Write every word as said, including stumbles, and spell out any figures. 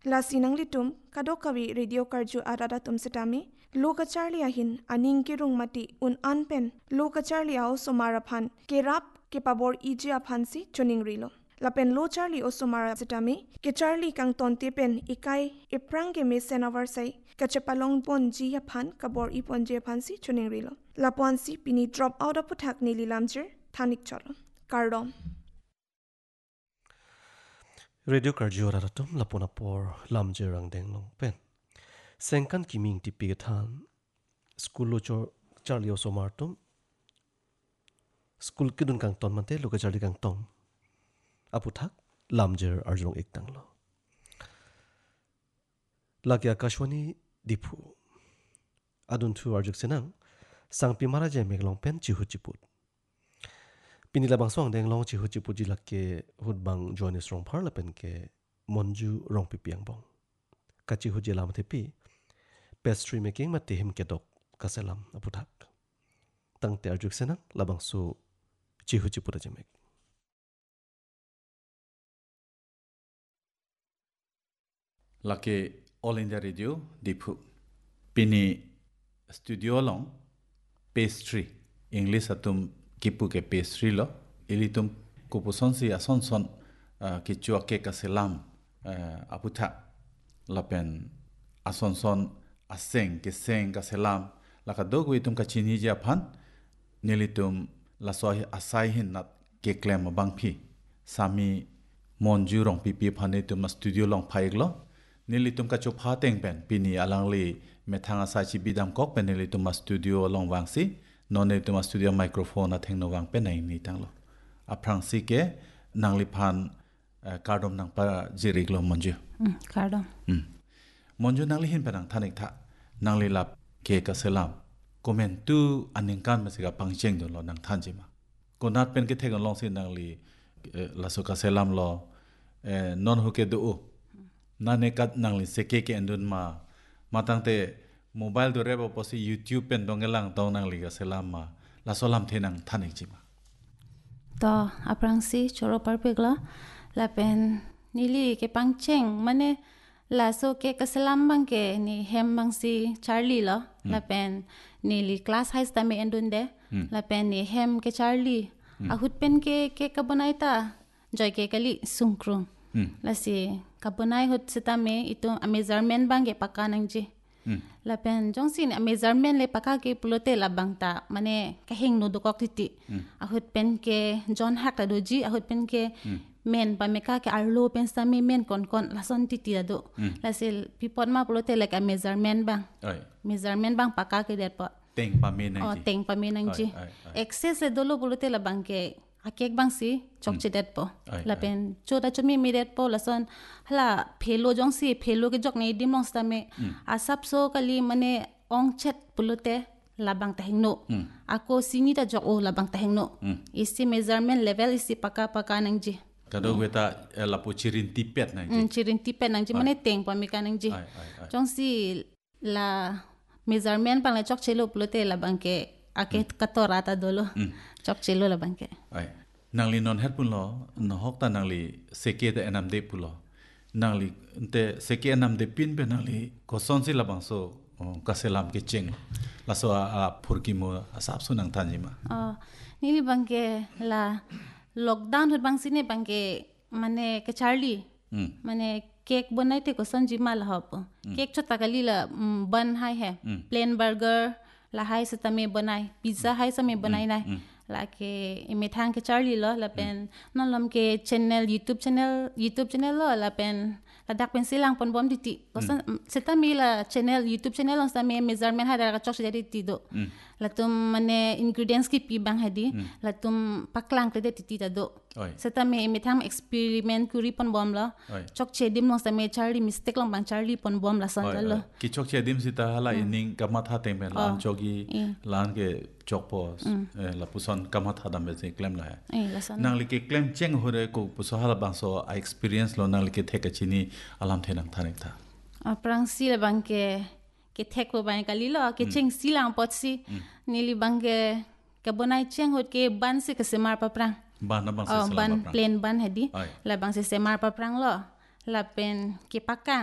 La sinang litum kadokawi radio karju arada tum setami loka charli ahin aning kirung mati un anpen loka charli ao somaraphan kerap ke pabor iji aphansi choning rilo lapen lo charli o somara setami ke charli kang tonte pen ikai iprang ke me senavar sai kachapalong pon ji aphan kabor i pon ji aphansi choning rilo laponsi pini drop out of puthak ni lilamjir thanik cholo kardom Radio Karjo Raratum Lapunapor Lamjerang Denglong Pen Senkan Kiming Tipigatan School Locho Charlie Osomartum School Kidun Kang Ton Mante Luka Charlie Kang Tom Aputhak Lamjer Arjong Iktanglo Lagi Akashwani Dipu Adun Tu Arjuk Senang Sang Pimara Meglong Pen Chihuchiput Pinilabang suang deng long chi huchi puji lakke hudbang joines rong par lapen ke monju rong pipiang bong. Kachi huji lam tepi pastry making mati him kedok kaselam aputak. Tang te arjuk senang labang su chi huchi puta jemek. Lakke All India Radio Dipu Pini studio long pastry English atum kipu ke pastry lo ilitum kupuson si asonson uh, kichua ke kaselam uh, aputa lapen asonson aseng ke seng kaselam laka dogu itum kachini ja phan nilitum la soi asai hin nat ke klem bang phi sami monju rong pipi phane tum studio long phaik lo nilitum ka chopha teng pen pini alangli methanga sa chi bidam kok pen nilitum studio long wangsi nonne tuma studio microphone a thengno wang pe nai ni tanglo a frangsi ke nangli phan kardom nang pa jiriglo monju mm kardom mm monju nangli hin panang thanik tha nangli lap ke ka selam comment tu aning kan ma siga pangcheng do lo nang thanji ma ko nat pen ke thegon long sin nangli la so ka selam lo non hu ke do na ne kat nangli seke ke endun ma matang te mobile do rebo posi YouTube pen dongelang taw nang liga selama la solam thenang thanik jima to aprangsi choro parpegla la pen nili ke pangcheng mane la so ke kaselam bang ke ni hem bang si Charlie lo hmm. la pen nili class high sta me endunde hmm. la pen ni hem ke Charlie hmm. ahut pen ke ke kabonai ta joy ke kali sungkrung hmm. la si kabonai hot seta me itu amezarmen bang ke pakanang ji Hmm. La pen jong sin measurement le paka ke pulote la bangta mane kahing no dokok titi hmm. ahut pen ke John Hack la doji ahut pen ke hmm. men pa meka ke arlo pen sami men kon kon la son titi ado hmm. la sel pipot ma pulote like a measurement bang oi measurement bang paka ke det po teng pa men nang oh teng pa men nang ji excess le dolo pulote la bang ke akek bang si chok che det po la pen choda chomi mi det po la son hala phelo jong si phelo ke jok nei dim long sta me asap so kali mane ong chet pulote la bang ta hengno ako sini ta jok o la bang ta hengno isi measurement level isi paka paka nang ji kado weta la po chirin tipet nang ji chirin tipet nang ji mane teng pa mi ka nang ji jong si la measurement pa la chok chelo pulote la bang ke ake katora ta dolo chok chelo la bang ke ai nangli non het pun lo no hok ta nangli seke ta enam de pulo nangli te seke enam de pin be nangli ko son si la bang so kaselam ke cheng la so a phurki mo asap su nang thanji ma oh nili bang ke la lockdown hot bang sine bang ke mane ke Charlie mane cake banai te ko son ji mal hop cake chota kali la ban hai hai plain burger la hai sa tame banai pizza hai sa me banai nai la ke ime thang ke Charlie lo la pen non lom ke channel YouTube channel YouTube channel lo la pen la dak pen silang pon bom titi kosan seta mi la channel YouTube channel on sa me measurement ha da chok jadi ti do la tum mane ingredients ki pi bang hadi la tum paklang te titi ta do seta me ime thang experiment kuri pon bom la chok che dim no sa me Charlie mistake long bang Charlie pon bom la san lo ki chok che dim sita hala ining kamat ha teng ben lan chogi lan ke chok pos la puson kamat ha dam be claim la nang li ke claim cheng hore ko puso hala bang so a experience lo nang li ke theka chini alam thenang thanek tha aprang si la bang ke ke thek ko bang kali lo ke cheng silang pot si nili bang ke ke bonai cheng hot ke ban si ke semar pa prang ban na bang se ban plain ban hadi la bang se semar pa prang lo la pen ke pakang